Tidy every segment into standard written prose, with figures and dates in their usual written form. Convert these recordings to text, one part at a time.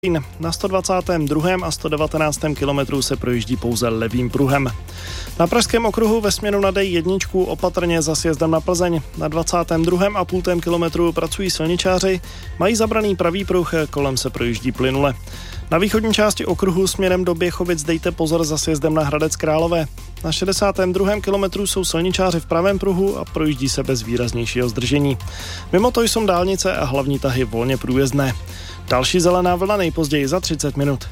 Na 122. a 119. kilometru se projíždí pouze levým pruhem. Na pražském okruhu ve směru na D1 opatrně za sjezdem na Plzeň. Na 22,5 kilometru pracují silničáři, mají zabraný pravý pruh, kolem se projíždí plynule. Na východní části okruhu směrem do Běchovic dejte pozor za sjezdem na Hradec Králové. Na 62. kilometru jsou silničáři v pravém pruhu a projíždí se bez výraznějšího zdržení. Mimo to jsou dálnice a hlavní tahy volně průjezdné. Další zelená vlna nejpozději za 30 minut.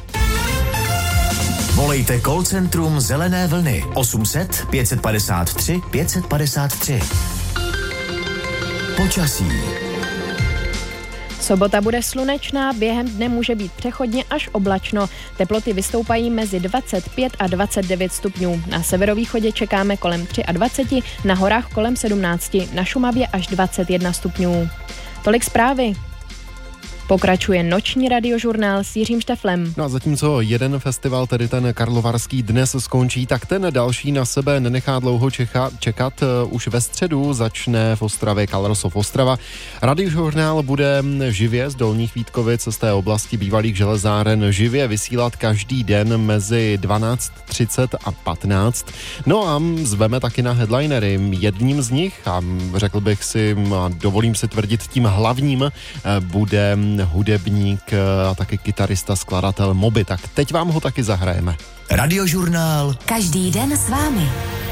Volejte call centrum Zelené vlny 800 553 553. Počasí. Sobota bude slunečná, během dne může být přechodně až oblačno. Teploty vystoupají mezi 25 a 29 stupňů. Na severovýchodě čekáme kolem 23, na horách kolem 17, na Šumavě až 21 stupňů. Tolik zprávy. Pokračuje noční radiožurnál s Jiřím Šteflem. No a zatímco jeden festival, tedy ten karlovarský, dnes skončí, tak ten další na sebe nenechá dlouho čekat. Už ve středu začne v Ostravě Kalrosov Ostrava. Radiožurnál bude živě z Dolních Vítkovic, z té oblasti bývalých železáren, živě vysílat každý den mezi 12:30 a 15. No a zveme taky na headlinery. Jedním z nich, a řekl bych si, a dovolím si tvrdit tím hlavním, bude hudebník a taky kytarista, skladatel Moby. Tak teď vám ho taky zahrajeme. Radiožurnál. Každý den s vámi.